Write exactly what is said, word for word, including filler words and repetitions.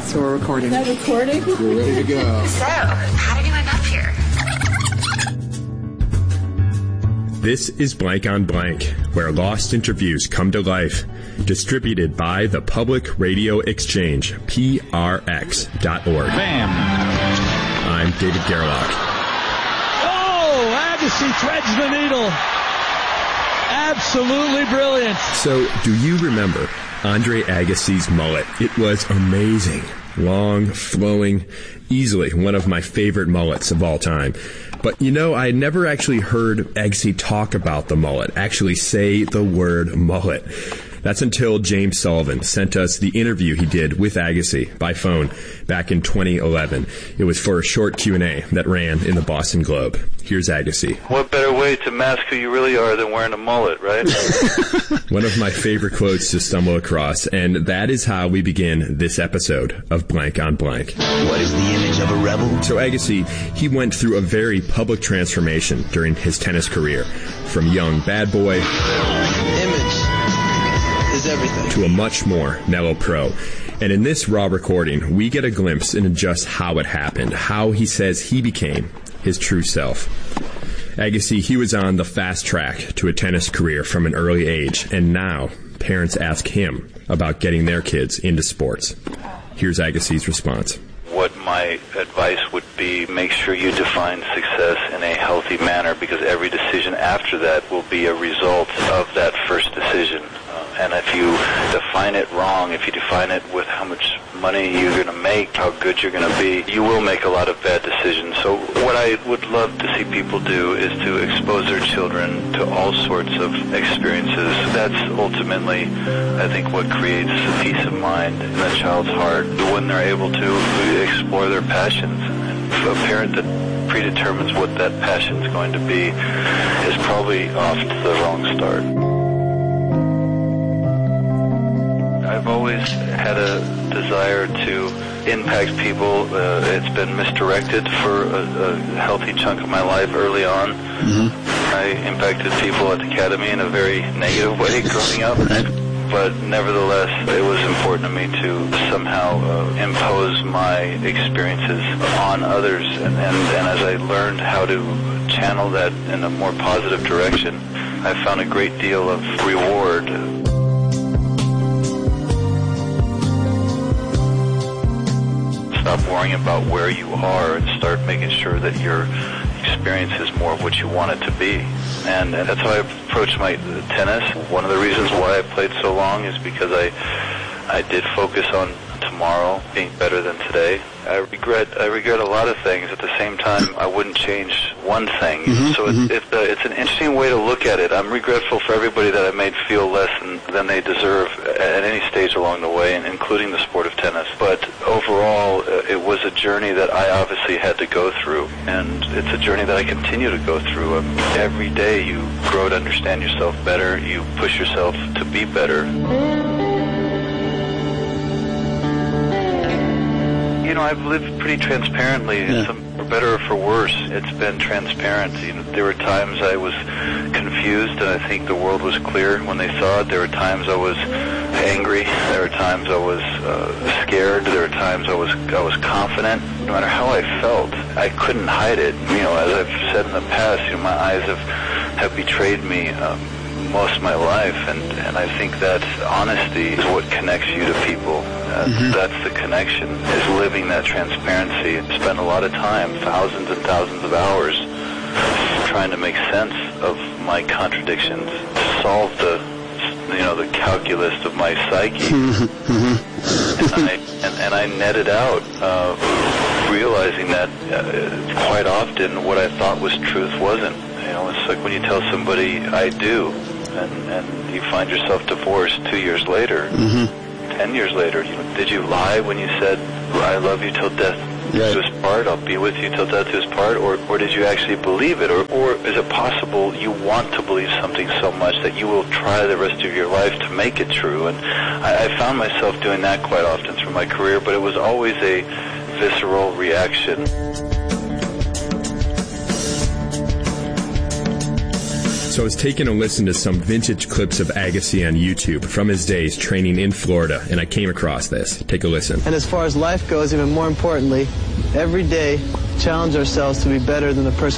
So we're recording. Is that recording? We're ready to go. So, how did you end up here? This is Blank on Blank, where lost interviews come to life. Distributed by the Public Radio Exchange, P R X dot org. Bam! I'm David Gerlach. Oh, Agassi threads the needle. Absolutely brilliant. So, do you remember Andre Agassi's mullet? It was amazing. Long, flowing, easily one of my favorite mullets of all time. But, you know, I had never actually heard Agassi talk about the mullet, actually say the word mullet. That's until James Sullivan sent us the interview he did with Agassi by phone back in twenty eleven. It was for a short Q and A that ran in the Boston Globe. Here's Agassi. What better way to mask who you really are than wearing a mullet, right? One of my favorite quotes to stumble across, and that is how we begin this episode of Blank on Blank. What is the image of a rebel? So Agassi, he went through a very public transformation during his tennis career, from young bad boy Image is everything to a much more mellow pro. And in this raw recording, we get a glimpse into just how it happened, how he says he became his true self. Agassi, he was on the fast track to a tennis career from an early age, and now parents ask him about getting their kids into sports. Here's Agassi's response. What my advice would be, make sure you define success in a healthy manner, because every decision after that will be a result of that first decision. Uh, and if you define it wrong, if you define it with how much money you're going to make, how good you're going to be, you will make a lot of bad decisions. So what I would love to see people do is to expose their children to all sorts of experiences. That's ultimately, I think, what creates peace of mind in a child's heart when they're able to explore their passions. And a parent that predetermines what that passion is going to be is probably off to the wrong start. I've always had a desire to impact people. Uh, it's been misdirected for a, a healthy chunk of my life early on. Mm-hmm. I impacted people at the Academy in a very negative way growing up. Right. But nevertheless, it was important to me to somehow uh, impose my experiences on others. And, and, and as I learned how to channel that in a more positive direction, I found a great deal of reward. Stop worrying about where you are and start making sure that your experience is more of what you want it to be. And, and that's how I approach my tennis. One of the reasons why I played so long is because I I did focus on tomorrow being better than today. I regret I regret a lot of things. At the same time, I wouldn't change one thing. Mm-hmm, so mm-hmm. it's, it's, a, it's an interesting way to look at it. I'm regretful for everybody that I made feel less than, than they deserve at any stage along the way, and including the sport of tennis. But overall, uh, it was a journey that I obviously had to go through, and it's a journey that I continue to go through. Um, every day you grow to understand yourself better. You push yourself to be better. You know, I've lived pretty transparently, Yeah. some, for better or for worse. It's been transparent. You know, there were times I was confused, and I think the world was clear when they saw it. There were times I was angry. There were times I was uh, scared. There were times I was I was confident. No matter how I felt, I couldn't hide it. You know, as I've said in the past, you know, my eyes have have betrayed me um, most of my life, and and I think that honesty is what connects you to people. That's, Mm-hmm. that's the connection, is living that transparency. I spent a lot of time, thousands and thousands of hours, trying to make sense of my contradictions, to solve the, you know, the calculus of my psyche. Mm-hmm. and, I, and, and I netted out, uh, realizing that uh, quite often what I thought was truth wasn't. You know, it's like when you tell somebody, I do, and, and you find yourself divorced two years later. Mm-hmm. Ten years later, you know, did you lie when you said, I love you till death Right. do us part, I'll be with you till death do us part, or, or did you actually believe it? Or, or is it possible you want to believe something so much that you will try the rest of your life to make it true? And I, I found myself doing that quite often through my career, but it was always a visceral reaction. So I was taking a listen to some vintage clips of Agassi on YouTube from his days training in Florida, and I came across this. Take a listen. And as far as life goes, even more importantly, every day challenge ourselves to be better than the person